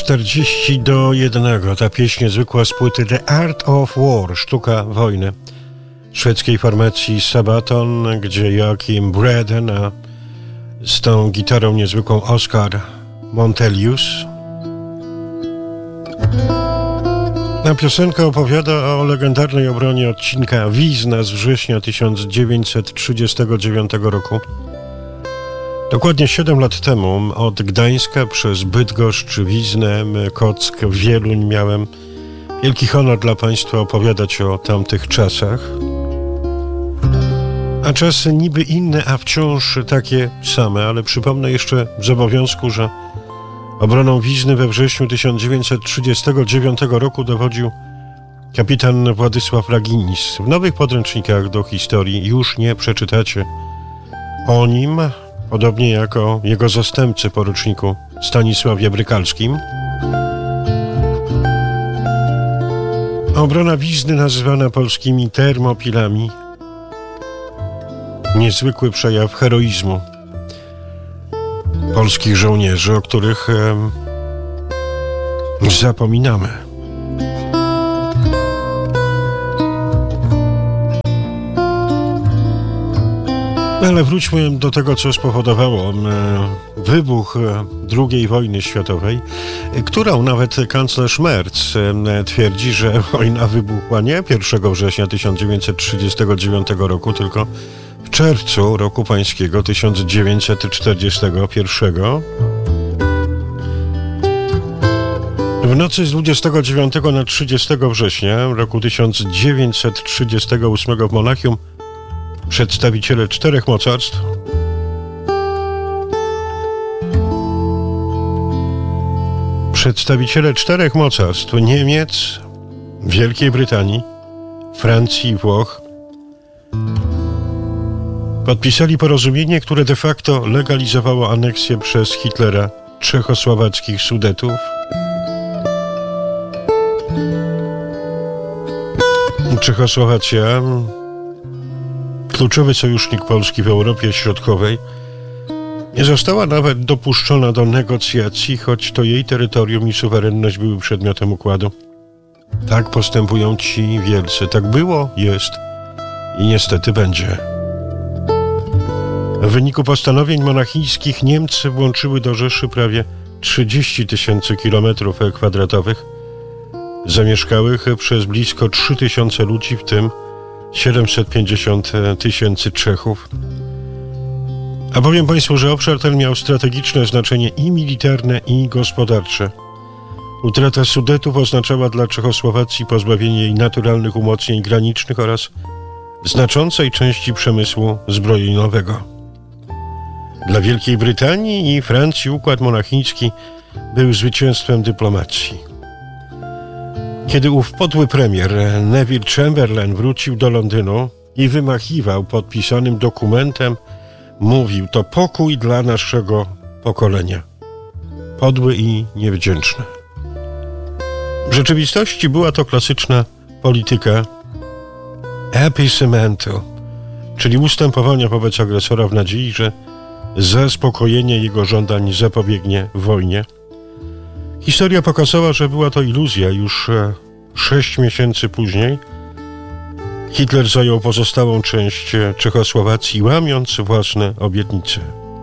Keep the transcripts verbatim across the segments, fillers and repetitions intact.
czterdzieści do jednego. Ta pieśń niezwykła z płyty The Art of War, sztuka wojny szwedzkiej formacji Sabaton, gdzie Joachim Braden, a z tą gitarą niezwykłą Oskar Montelius. Ta piosenka opowiada o legendarnej obronie odcinka Wizna z września tysiąc dziewięćset trzydziestego dziewiątego roku. Dokładnie siedem lat temu od Gdańska przez Bydgoszcz, Wiznę, Kock, Wieluń miałem wielki honor dla Państwa opowiadać o tamtych czasach. A czasy niby inne, a wciąż takie same, ale przypomnę jeszcze z obowiązku, że obroną Wizny we wrześniu tysiąc dziewięćset trzydziestego dziewiątego roku dowodził kapitan Władysław Raginis. W nowych podręcznikach do historii już nie przeczytacie o nim, podobnie jak o jego zastępcy, poruczniku Stanisławie Brykalskim. Obrona Wizny nazywana polskimi Termopilami. Niezwykły przejaw heroizmu polskich żołnierzy, o których e, zapominamy. Ale wróćmy do tego, co spowodowało e, wybuch drugiej wojny światowej, którą nawet kanclerz Merz e, twierdzi, że wojna wybuchła nie pierwszego września tysiąc dziewięćset trzydziestego dziewiątego roku, tylko w czerwcu roku pańskiego tysiąc dziewięćset czterdziestego pierwszego. W nocy z dwudziestego dziewiątego na trzydziestego września roku tysiąc dziewięćset trzydziestego ósmego w Monachium przedstawiciele czterech mocarstw przedstawiciele czterech mocarstw Niemiec, Wielkiej Brytanii, Francji i Włoch podpisali porozumienie, które de facto legalizowało aneksję przez Hitlera czechosłowackich Sudetów. Czechosłowacja, kluczowy sojusznik Polski w Europie Środkowej, nie została nawet dopuszczona do negocjacji, choć to jej terytorium i suwerenność były przedmiotem układu. Tak postępują ci wielcy. Tak było, jest i niestety będzie. W wyniku postanowień monachijskich Niemcy włączyły do Rzeszy prawie trzydzieści tysięcy kilometrów kwadratowych, zamieszkałych przez blisko trzy tysiące ludzi, w tym siedemset pięćdziesiąt tysięcy Czechów. A powiem Państwu, że obszar ten miał strategiczne znaczenie i militarne, i gospodarcze. Utrata Sudetów oznaczała dla Czechosłowacji pozbawienie jej naturalnych umocnień granicznych oraz znaczącej części przemysłu zbrojeniowego. Dla Wielkiej Brytanii i Francji układ monachijski był zwycięstwem dyplomacji. Kiedy ów podły premier Neville Chamberlain wrócił do Londynu i wymachiwał podpisanym dokumentem, mówił: to pokój dla naszego pokolenia. Podły i niewdzięczny. W rzeczywistości była to klasyczna polityka appeasementu, czyli ustępowania wobec agresora w nadziei, że zaspokojenie jego żądań zapobiegnie wojnie. Historia pokazała, że była to iluzja. Już sześć miesięcy później Hitler zajął pozostałą część Czechosłowacji, łamiąc własne obietnice.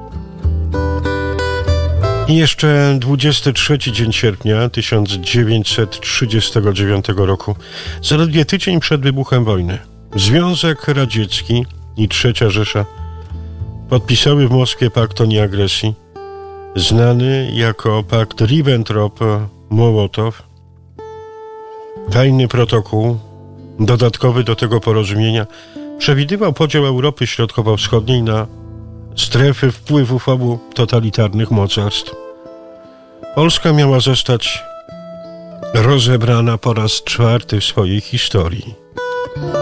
I jeszcze dwudziestego trzeciego dzień sierpnia tysiąc dziewięćset trzydziestego dziewiątego roku, zaledwie tydzień przed wybuchem wojny, Związek Radziecki i Trzecia Rzesza podpisały w Moskwie pakt o nieagresji, znany jako pakt Ribbentrop-Mołotow. Tajny protokół dodatkowy do tego porozumienia przewidywał podział Europy Środkowo-Wschodniej na strefy wpływów obu totalitarnych mocarstw. Polska miała zostać rozebrana po raz czwarty w swojej historii.